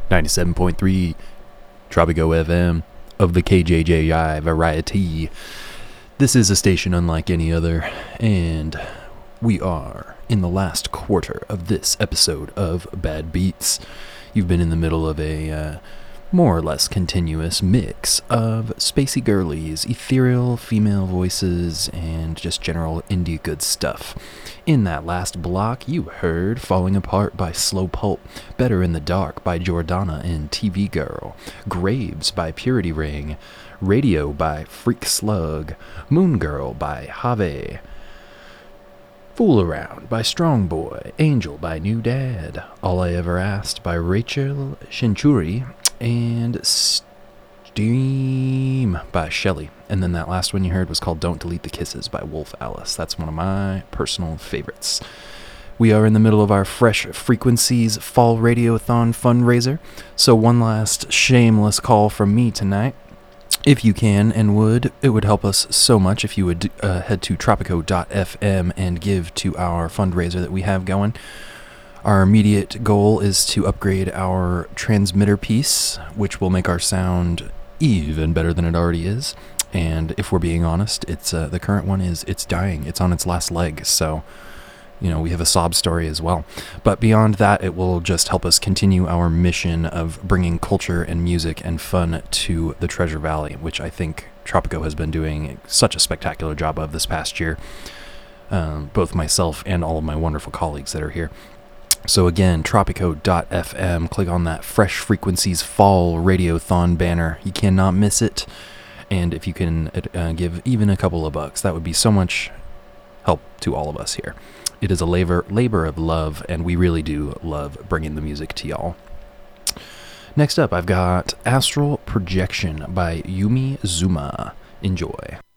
97.3 Tropico FM of the KJJI variety. This is a station unlike any other, and we are in the last quarter of this episode of Bad Beats. You've been in the middle of a more or less continuous mix of spacey girlies, ethereal female voices, and just general indie good stuff. In that last block, you heard Falling Apart by Slow Pulp, Better in the Dark by Jordana and TV Girl, Graves by Purity Ring, Radio by Freak Slug, Moon Girl by Have, Fool Around by Strong Boy, Angel by New Dad, All I Ever Asked by Rachel Shinchuri, and Steam by Shelly. And then that last one you heard was called Don't Delete the Kisses by Wolf Alice. That's one of my personal favorites. We are in the middle of our Fresh Frequencies Fall Radiothon fundraiser, so one last shameless call from me tonight. If you can and would, it would help us so much if you would head to tropico.fm and give to our fundraiser that we have going. Our immediate goal is to upgrade our transmitter piece, which will make our sound even better than it already is. And if we're being honest, it's the current one it's dying. It's on its last leg, so we have a sob story as well. But beyond that, it will just help us continue our mission of bringing culture and music and fun to the Treasure Valley, which I think Tropico has been doing such a spectacular job of this past year. Both myself and all of my wonderful colleagues that are here. So again, tropico.fm, click on that Fresh Frequencies Fall Radiothon banner. You cannot miss it. And if you can give even a couple of bucks, that would be so much help to all of us here. It is a labor of love, and we really do love bringing the music to y'all. Next up, I've got Astral Projection by Yumi Zuma. Enjoy.